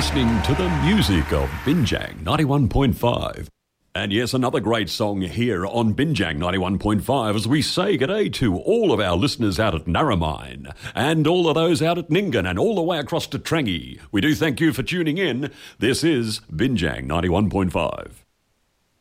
listening to the music of Binjang 91.5. And yes, another great song here on Binjang 91.5 as we say g'day to all of our listeners out at Narromine and all of those out at Nyngan and all the way across to Trangie. We do thank you for tuning in. This is Binjang 91.5.